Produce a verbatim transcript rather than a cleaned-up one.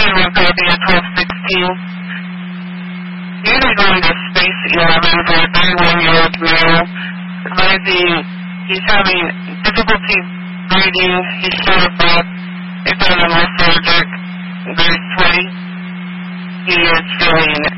twenty-one copy at twelve sixteen. Usually going to space eleven for a thirty-one-year-old male. Advising he's having difficulty breathing. He's short of breath. They found him lethargic, very sweaty. He is feeling